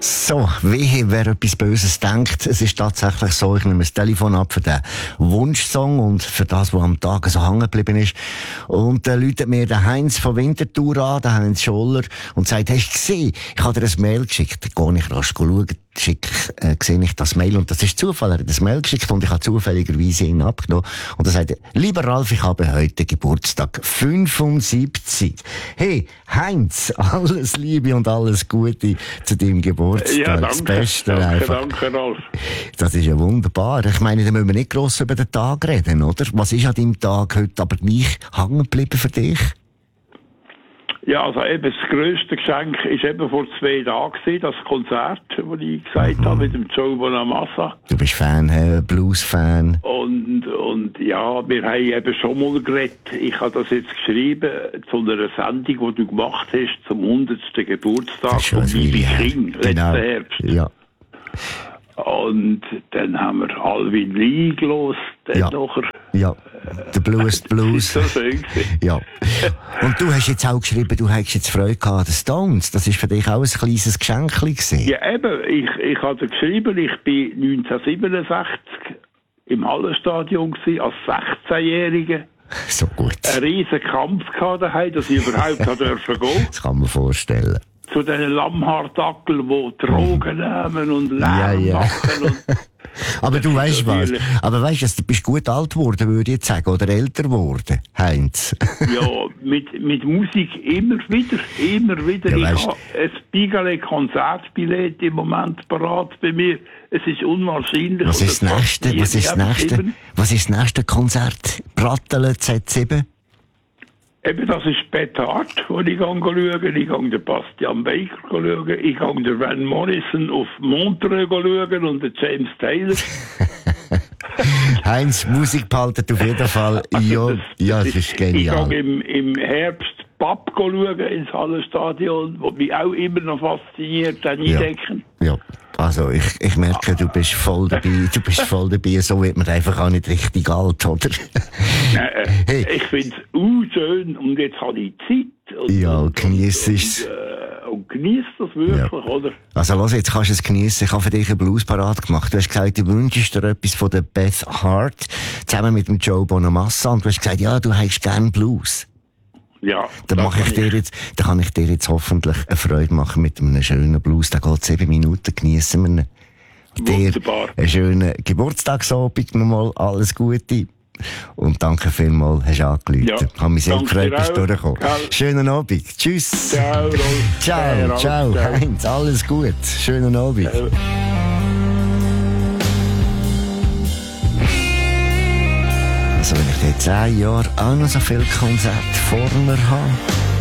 So, wehe, wer etwas Böses denkt. Es ist tatsächlich so, ich nehme das Telefon ab für den Wunschsong und für das, was am Tag so hängen geblieben ist. Und dann läutet mir der Heinz von Winterthur an, der Heinz Scholler, und sagt, hast du gesehen? Ich habe dir ein Mail geschickt. Dann gehe ich rasch schauen, sehe ich das Mail, und das ist Zufall. Er hat das Mail geschickt und ich habe zufälligerweise ihn abgenommen. Und er sagt, lieber Ralf, ich habe heute Geburtstag, 75. Hey, Heinz, alles Liebe und alles Gute zu deinem Geburtstag. Ja, danke. Das Beste einfach. Danke, Ralf. Das ist ja wunderbar. Ich meine, da müssen wir nicht gross über den Tag reden, oder? Was ist an deinem Tag heute aber gleich hängen geblieben für dich? Ja, also eben das grösste Geschenk ist eben vor 2 Tagen gewesen, das Konzert, das ich gesagt habe, mit dem Joe Bonamassa. Du bist Fan, Blues-Fan. Und ja, wir haben eben schon mal geredet. Ich habe das jetzt geschrieben zu einer Sendung, die du gemacht hast, zum 100. Geburtstag von Bibi King, letzten Herbst. Ja. Und dann haben wir Alvin Lee gelost, dann nachher. Ja, der Blues. So schön. Ja. Und du hast jetzt auch geschrieben, du hättest jetzt Freude gehabt an den Stones. Das war für dich auch ein kleines Geschenk gewesen. Ja, eben. Ich habe geschrieben, ich bin 1967 im Hallenstadion gewesen, als 16-Jähriger. So gut. Ein riesen Kampf gehabt daheim, dass ich überhaupt dürfen gehen. Das kann man vorstellen. Zu diesen Lammhardackeln, die Drogen nehmen und Lärm machen. Und aber du weißt was? Aber weißt du, du bist gut alt geworden, würde ich jetzt sagen, oder älter geworden, Heinz. Ja, mit Musik immer wieder. Ja, ich habe ein Bigale-Konzertbillett im Moment parat bei mir. Es ist unwahrscheinlich. Was ist das nächste Konzert? Bratteln Z7? Eben, das ist Petard, wo ich schauen. Ich gehe den Bastian Baker schauen. Ich gehe den Van Morrison auf Montreux schauen und den James Taylor. Heinz, Musik behalten auf jeden Fall. Ja, das ist genial. Ich gehe im Herbst Papp schauen ins Hallenstadion, wo mich auch immer noch fasziniert, dann entdecken. Ja. Also, ich merke, du bist voll dabei. So wird man einfach auch nicht richtig alt, oder? Hey. Ich finde es schön und jetzt habe ich Zeit. Und genieße es. Und genieße das wirklich, oder? Also, los, jetzt kannst du es genießen. Ich habe für dich einen Blues parat gemacht. Du hast gesagt, du wünschst dir etwas von der Beth Hart, zusammen mit dem Joe Bonamassa. Und du hast gesagt, ja, du hast gern Blues. Ja. Dann kann ich dir jetzt hoffentlich eine Freude machen mit einem schönen Blues. Da geht 7 Minuten, geniessen wir ihn. Wunderbar. Dir einen schönen Geburtstagsabend nochmal, alles Gute. Und danke vielmals, hast du angerufen. Ja. Ich habe mich sehr gefreut, bist du durchgekommen. Schönen Abend. Tschüss. Ciao, Rolf. Ciao, Heinz. Alles gut. Schönen Abend. Ciao. Also wenn ich in 10 Jahren auch noch so viele Konzerte vor mir habe,